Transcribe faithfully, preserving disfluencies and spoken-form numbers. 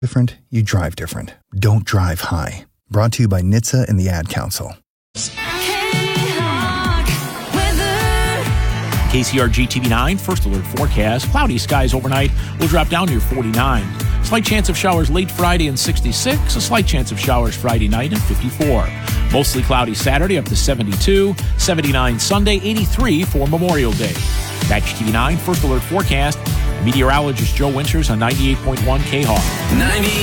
different, you drive different. Don't drive high. Brought to you by N H T S A and the Ad Council. K C R G T V nine, first alert forecast. Cloudy skies overnight will drop down near forty-nine. Slight chance of showers late Friday and sixty-six. A slight chance of showers Friday night and fifty-four. Mostly cloudy Saturday up to seventy-two. seventy-nine Sunday, eighty-three for Memorial Day. Catch T V nine, first alert forecast. Meteorologist Joe Winters on ninety-eight point one K-Hawk.